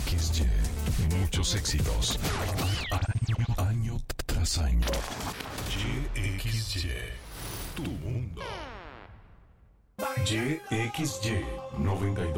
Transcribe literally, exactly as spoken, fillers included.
X Y. Muchos éxitos. Año, año tras año. Y X Y. Tu mundo. Y X Y noventa y dos.